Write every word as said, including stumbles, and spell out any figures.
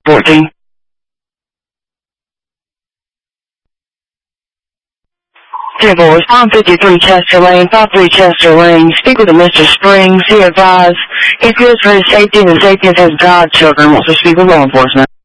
fourteen. Vehicle respond fifty-three Chester Lane, five three Chester Lane. Speak with a Mister Springs. He advised he fears for his safety and the safety of his godchildren. Wants to speak with law enforcement.